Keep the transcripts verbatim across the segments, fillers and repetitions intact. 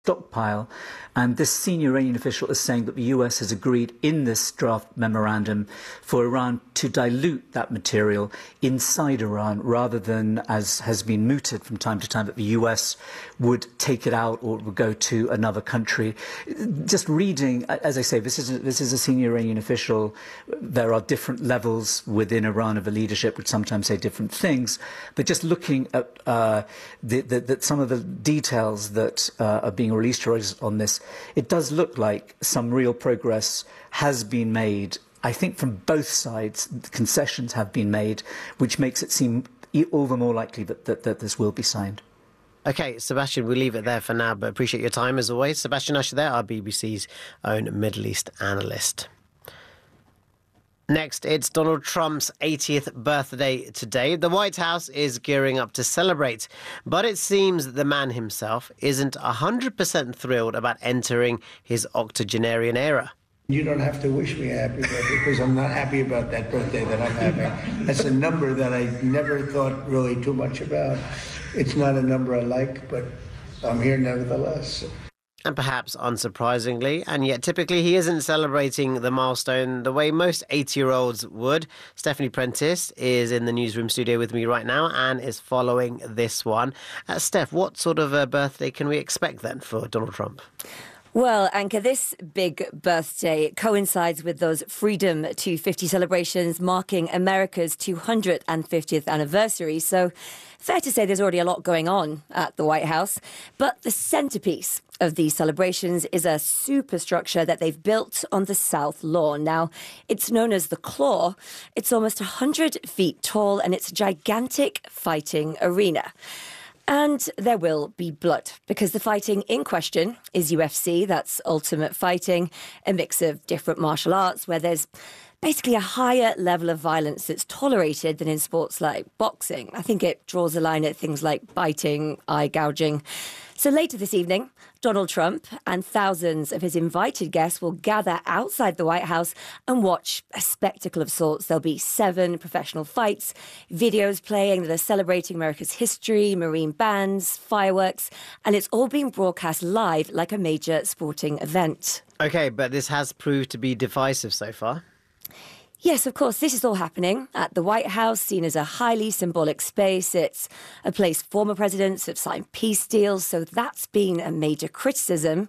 stockpile, and this senior Iranian official is saying that the U S has agreed in this draft memorandum for Iran to dilute that material inside Iran rather than, as has been mooted from time to time, that the U S would take it out or it would go to another country. Just reading, as I say, this is a, this is a senior Iranian official. There are different levels within Iran of the leadership which sometimes say different things, but just looking at uh, the, the, the, some of the details that uh, are being released to us on this, it does look like some real progress has been made. I think from both sides, concessions have been made, which makes it seem all the more likely that, that, that this will be signed. OK, Sebastian, we'll leave it there for now, but appreciate your time as always. Sebastian Usher there, our B B C's own Middle East analyst. Next, it's Donald Trump's eightieth birthday today. The White House is gearing up to celebrate, but it seems that the man himself isn't one hundred percent thrilled about entering his octogenarian era. You don't have to wish me a happy birthday because I'm not happy about that birthday that I'm having. That's a number that I never thought really too much about. It's not a number I like, but I'm here nevertheless. And perhaps unsurprisingly, and yet typically he isn't celebrating the milestone the way most eighty-year-olds would. Stephanie Prentice is in the newsroom studio with me right now and is following this one. Uh, Steph, what sort of a birthday can we expect then for Donald Trump? Well, Anchor, this big birthday coincides with those Freedom two fifty celebrations marking America's two hundred fiftieth anniversary. So fair to say there's already a lot going on at the White House. But the centerpiece of these celebrations is a superstructure that they've built on the South Lawn. Now, it's known as the Claw. It's almost one hundred feet tall and it's a gigantic fighting arena. And there will be blood, because the fighting in question is U F C, that's Ultimate Fighting, a mix of different martial arts where there's basically a higher level of violence that's tolerated than in sports like boxing. I think it draws a line at things like biting, eye gouging. So later this evening, Donald Trump and thousands of his invited guests will gather outside the White House and watch a spectacle of sorts. There'll be seven professional fights, videos playing that are celebrating America's history, Marine bands, fireworks, and it's all being broadcast live like a major sporting event. OK, but this has proved to be divisive so far. Yes, of course, this is all happening at the White House, seen as a highly symbolic space. It's a place former presidents have signed peace deals, so that's been a major criticism.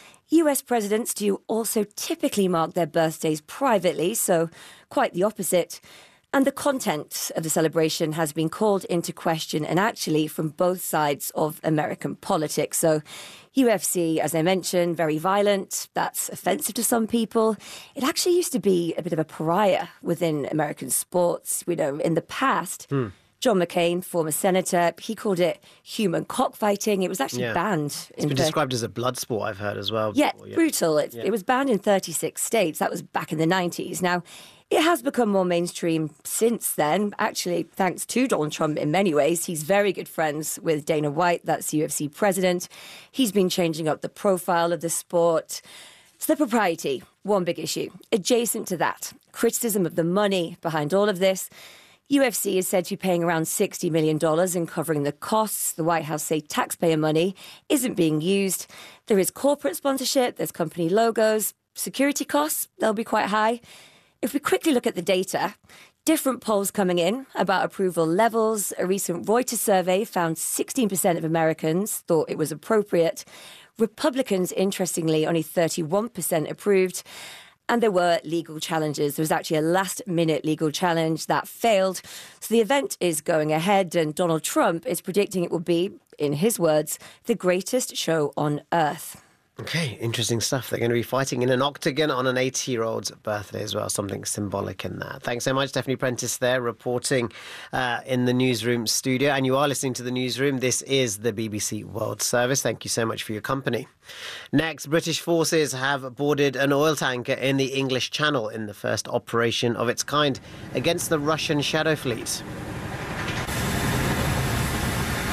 U S presidents do also typically mark their birthdays privately, so quite the opposite. And the content of the celebration has been called into question, and actually from both sides of American politics. So U F C, as I mentioned, very violent. That's offensive to some people. It actually used to be a bit of a pariah within American sports. We know in the past, hmm. John McCain, former senator, he called it human cockfighting. It was actually yeah. banned. It's been described as a blood sport, I've heard as well. Yeah, before, yeah. brutal. It, yeah. it was banned in thirty-six states. That was back in the nineties. Now, it has become more mainstream since then, actually, thanks to Donald Trump in many ways. He's very good friends with Dana White, that's U F C president. He's been changing up the profile of the sport. So the propriety, one big issue. Adjacent to that, criticism of the money behind all of this. U F C is said to be paying around sixty million dollars in covering the costs. The White House say taxpayer money isn't being used. There is corporate sponsorship, there's company logos. Security costs, they'll be quite high. If we quickly look at the data, different polls coming in about approval levels. A recent Reuters survey found sixteen percent of Americans thought it was appropriate. Republicans, interestingly, only thirty-one percent approved. And there were legal challenges. There was actually a last-minute legal challenge that failed. So the event is going ahead, and Donald Trump is predicting it will be, in his words, the greatest show on earth. OK, interesting stuff. They're going to be fighting in an octagon on an eighty-year-old's birthday as well. Something symbolic in that. Thanks so much, Stephanie Prentice there, reporting uh, in the newsroom studio. And you are listening to the newsroom. This is the B B C World Service. Thank you so much for your company. Next, British forces have boarded an oil tanker in the English Channel in the first operation of its kind against the Russian Shadow Fleet.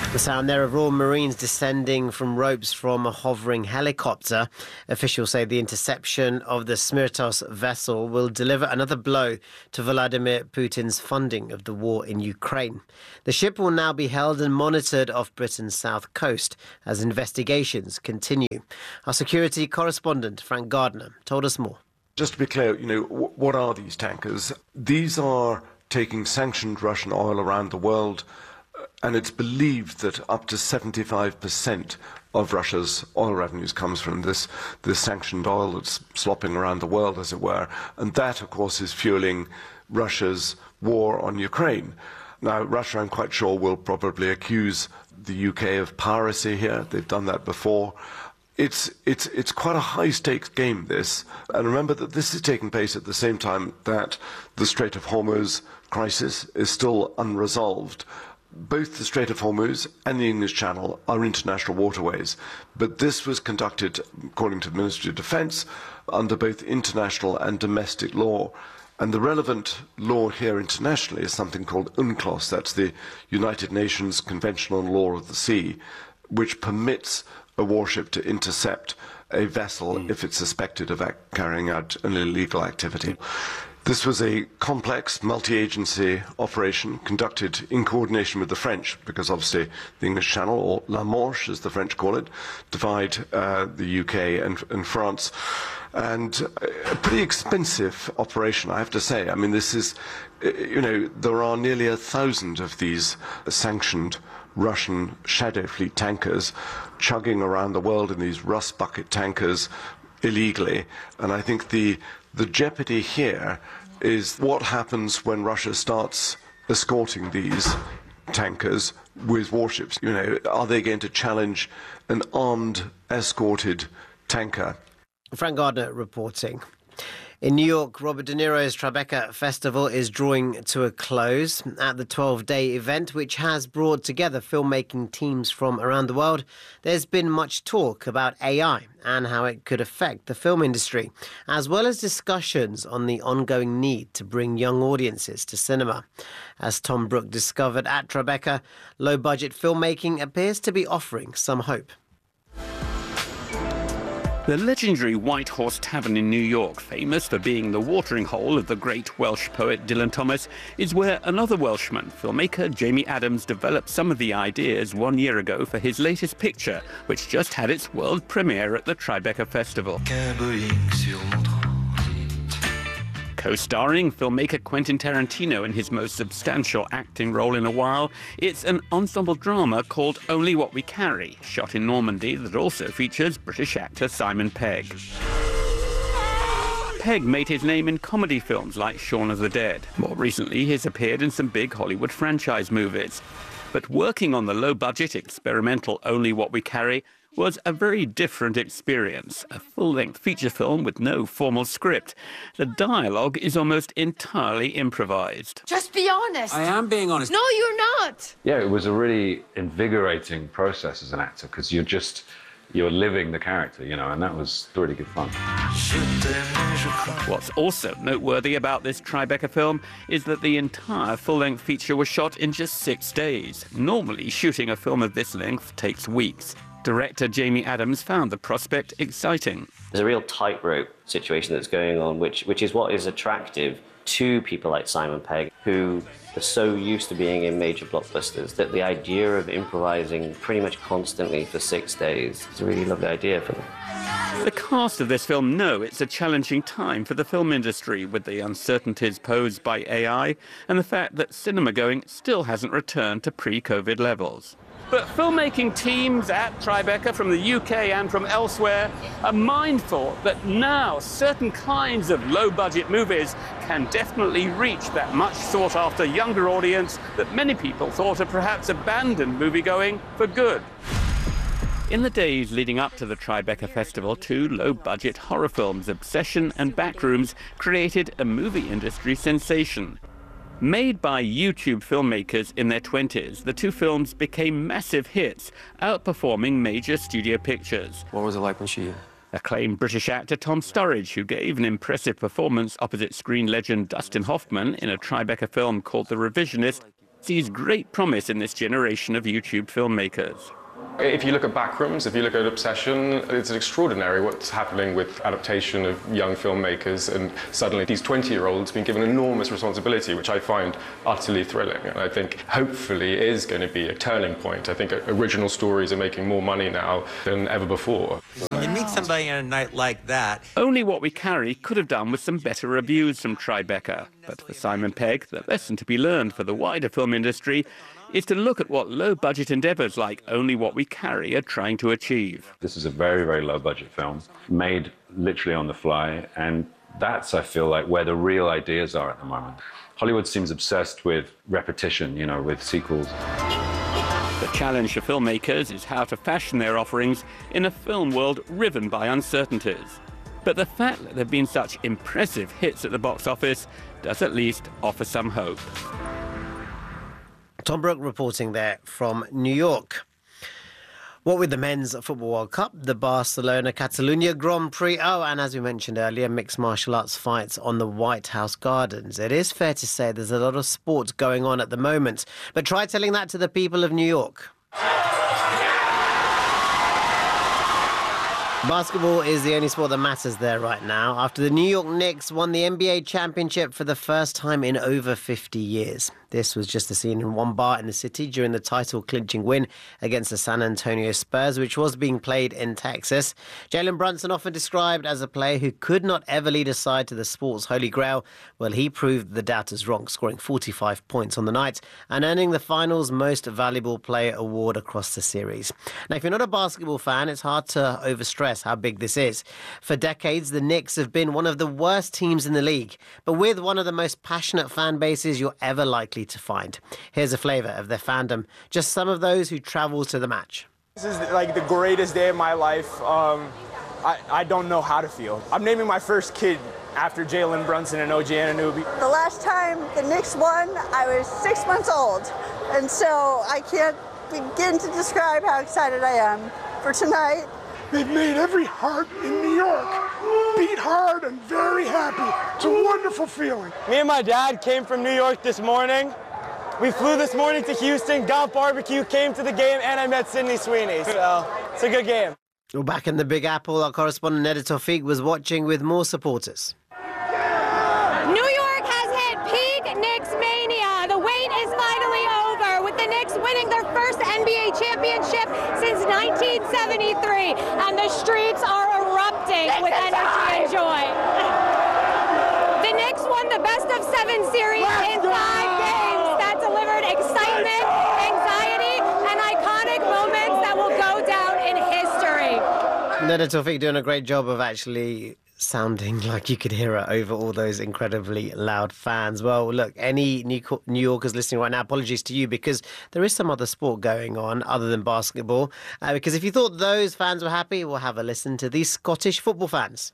The sound there of Royal Marines descending from ropes from a hovering helicopter. Officials say the interception of the Smirtos vessel will deliver another blow to Vladimir Putin's funding of the war in Ukraine. The ship will now be held and monitored off Britain's south coast as investigations continue. Our security correspondent, Frank Gardner, told us more. Just to be clear, you know, what are these tankers? These are taking sanctioned Russian oil around the world. And it's believed that up to seventy-five percent of Russia's oil revenues comes from this, this sanctioned oil that's slopping around the world, as it were. And that, of course, is fueling Russia's war on Ukraine. Now, Russia, I'm quite sure, will probably accuse the U K of piracy here. They've done that before. It's, it's, it's quite a high-stakes game, this. And remember that this is taking place at the same time that the Strait of Hormuz crisis is still unresolved. Both the Strait of Hormuz and the English Channel are international waterways, but this was conducted, according to the Ministry of Defence, under both international and domestic law. And the relevant law here internationally is something called UNCLOS, that's the United Nations Convention on Law of the Sea, which permits a warship to intercept a vessel mm. if it's suspected of act- carrying out an illegal activity. This was a complex, multi-agency operation conducted in coordination with the French, because obviously the English Channel, or La Manche as the French call it, divide uh, the U K and, and France. And a pretty expensive operation, I have to say. I mean, this is, you know, there are nearly a thousand of these sanctioned Russian shadow fleet tankers chugging around the world in these rust bucket tankers illegally. And I think the the jeopardy here is what happens when Russia starts escorting these tankers with warships. You know, are they going to challenge an armed, escorted tanker? Frank Gardner reporting. In New York, Robert De Niro's Tribeca Festival is drawing to a close. At the twelve-day event, which has brought together filmmaking teams from around the world, there's been much talk about A I and how it could affect the film industry, as well as discussions on the ongoing need to bring young audiences to cinema. As Tom Brook discovered at Tribeca, low-budget filmmaking appears to be offering some hope. The legendary White Horse Tavern in New York, famous for being the watering hole of the great Welsh poet Dylan Thomas, is where another Welshman, filmmaker Jamie Adams, developed some of the ideas one year ago for his latest picture, which just had its world premiere at the Tribeca Festival. Co-starring filmmaker Quentin Tarantino in his most substantial acting role in a while, it's an ensemble drama called Only What We Carry, shot in Normandy, that also features British actor Simon Pegg. Pegg made his name in comedy films like Shaun of the Dead. More recently, he's appeared in some big Hollywood franchise movies. But working on the low-budget experimental Only What We Carry was a very different experience, a full-length feature film with no formal script. The dialogue is almost entirely improvised. Just be honest. I am being honest. No, you're not. Yeah, it was a really invigorating process as an actor, because you're just, you're living the character, you know, and that was really good fun. What's also noteworthy about this Tribeca film is that the entire full-length feature was shot in just six days. Normally, shooting a film of this length takes weeks. Director Jamie Adams found the prospect exciting. There's a real tightrope situation that's going on, which, which is what is attractive to people like Simon Pegg, who are so used to being in major blockbusters, that the idea of improvising pretty much constantly for six days is a really lovely idea for them. The cast of this film know it's a challenging time for the film industry, with the uncertainties posed by A I and the fact that cinema-going still hasn't returned to pre-COVID levels. But filmmaking teams at Tribeca from the U K and from elsewhere are mindful that now certain kinds of low-budget movies can definitely reach that much sought-after younger audience that many people thought had perhaps abandoned moviegoing for good. In the days leading up to the Tribeca Festival, two low-budget horror films, Obsession and Backrooms, created a movie industry sensation. Made by YouTube filmmakers in their twenties, the two films became massive hits, outperforming major studio pictures. What was it like when she... Acclaimed British actor Tom Sturridge, who gave an impressive performance opposite screen legend Dustin Hoffman in a Tribeca film called The Revisionist, sees great promise in this generation of YouTube filmmakers. If you look at Backrooms, if you look at Obsession, it's extraordinary what's happening with adaptation of young filmmakers, and suddenly these twenty-year-olds being given enormous responsibility, which I find utterly thrilling. And I think hopefully it is going to be a turning point. I think original stories are making more money now than ever before. You meet somebody on a night like that. Only What We Carry could have done with some better reviews from Tribeca. But for Simon Pegg, the lesson to be learned for the wider film industry is to look at what low-budget endeavours like Only What We Carry are trying to achieve. This is a very, very low-budget film, made literally on the fly, and that's, I feel like, where the real ideas are at the moment. Hollywood seems obsessed with repetition, you know, with sequels. The challenge for filmmakers is how to fashion their offerings in a film world riven by uncertainties. But the fact that there have been such impressive hits at the box office does at least offer some hope. Tom Brooke reporting there from New York. What with the Men's Football World Cup, the Barcelona-Catalunya Grand Prix, oh, and as we mentioned earlier, mixed martial arts fights on the White House gardens. It is fair to say there's a lot of sports going on at the moment. But try telling that to the people of New York. Basketball is the only sport that matters there right now, after the New York Knicks won the N B A championship for the first time in over fifty years. This was just a scene in one bar in the city during the title-clinching win against the San Antonio Spurs, which was being played in Texas. Jalen Brunson, often described as a player who could not ever lead a side to the sport's holy grail, well, he proved the doubters wrong, scoring forty-five points on the night and earning the finals Most Valuable Player award across the series. Now, if you're not a basketball fan, it's hard to overstress how big this is. For decades, the Knicks have been one of the worst teams in the league, but with one of the most passionate fan bases you're ever likely to find. Here's a flavour of their fandom, just some of those who travelled to the match. This is like the greatest day of my life. Um, I, I don't know how to feel. I'm naming my first kid after Jalen Brunson and O G Anunoby. The last time the Knicks won, I was six months old, and so I can't begin to describe how excited I am for tonight. They've made every heart in New York beat hard and very happy. It's a wonderful feeling. Me and my dad came from New York this morning. We flew this morning to Houston, got barbecue, came to the game, and I met Sydney Sweeney, so it's a good game. Well, back in the Big Apple, our correspondent Neda Tawfiq was watching with more supporters. New York has hit peak Knicks mania. The wait is finally over, with the Knicks winning their first N B A championship since nineteen seventy-three, and the streets are erupting with energy and joy. The Knicks won the best of seven series in five games that delivered excitement, anxiety, and iconic moments that will go down in history. Neda Tawfiq doing a great job of actually sounding like you could hear her over all those incredibly loud fans. Well, look, any New Yorkers listening right now, apologies to you, because there is some other sport going on other than basketball. Uh, because if you thought those fans were happy, we'll have a listen to these Scottish football fans.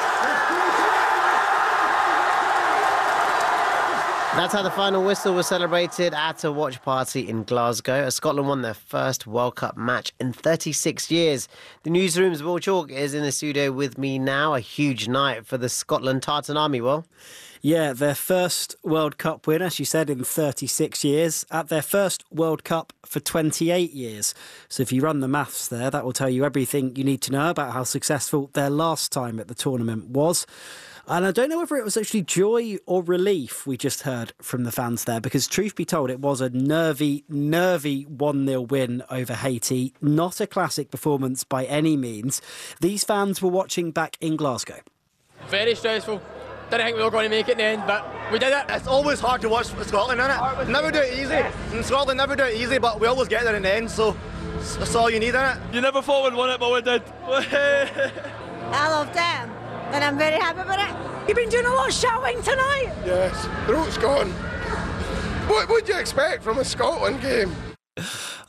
That's how the final whistle was celebrated at a watch party in Glasgow. Scotland won their first World Cup match in thirty-six years. The newsroom's Will Chalk is in the studio with me now. A huge night for the Scotland Tartan Army, Will. Yeah, their first World Cup win, as you said, in thirty-six years, at their first World Cup for twenty-eight years. So if you run the maths there, that will tell you everything you need to know about how successful their last time at the tournament was. And I don't know whether it was actually joy or relief we just heard from the fans there, because truth be told, it was a nervy, nervy one nil win over Haiti. Not a classic performance by any means. These fans were watching back in Glasgow. Very stressful. Didn't think we were going to make it in the end, but we did it. It's always hard to watch Scotland, isn't it? Never do it easy. In Scotland, never do it easy, but we always get there in the end, so that's all you need, isn't it? You never thought we'd won it, but we did. I love them, and I'm very happy about it. You've been doing a lot of shouting tonight. Yes, throat's gone. What would you expect from a Scotland game?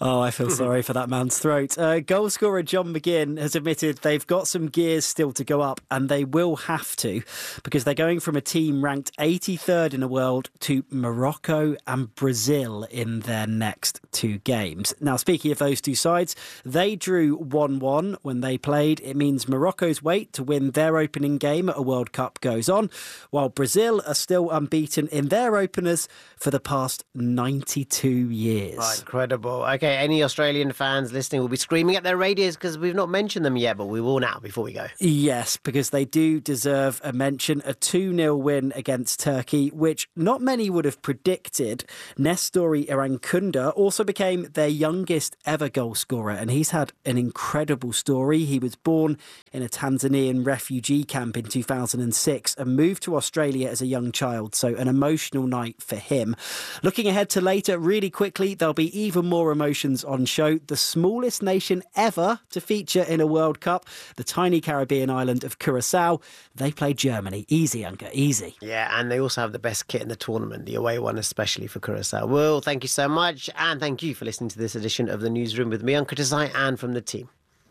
Oh, I feel sorry for that man's throat. Uh, goal scorer John McGinn has admitted they've got some gears still to go up, and they will have to, because they're going from a team ranked eighty-third in the world to Morocco and Brazil in their next two games. Now, speaking of those two sides, they drew one one when they played. It means Morocco's wait to win their opening game at a World Cup goes on, while Brazil are still unbeaten in their openers for the past ninety-two years. Oh, incredible. Okay, any Australian fans listening will be screaming at their radios because we've not mentioned them yet, but we will now before we go. Yes, because they do deserve a mention. A two nil win against Turkey, which not many would have predicted. Nestori Irankunda also became their youngest ever goal scorer, and he's had an incredible story. He was born in a Tanzanian refugee camp in two thousand six and moved to Australia as a young child, so an emotional night for him. Looking ahead to later, really quickly, there'll be even more emotions on show. The smallest nation ever to feature in a World Cup, the tiny Caribbean island of Curacao, they play Germany. Easy, Anka, easy. Yeah, and they also have the best kit in the tournament, the away one especially for Curacao. Well, thank you so much, and thank you for listening to this edition of The Newsroom with me, Anka Desai, and from the team.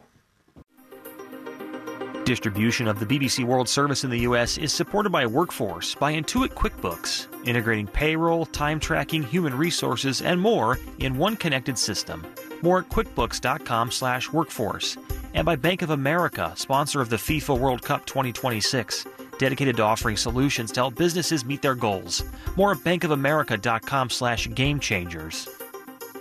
Distribution of the B B C World Service in the U S is supported by Workforce by Intuit QuickBooks, integrating payroll, time tracking, human resources, and more in one connected system. More at quickbooks.com slash workforce. And by Bank of America, sponsor of the FIFA World Cup twenty twenty-six, dedicated to offering solutions to help businesses meet their goals. More at bankofamerica.com slash game changers.